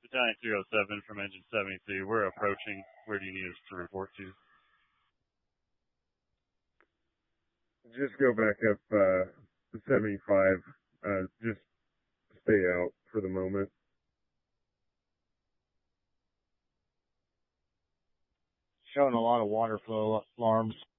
Battalion 307 from Engine 73. We're approaching. Where do you need us to report to? Just go back up to 75. Just stay out for the moment. Showing a lot of water flow alarms.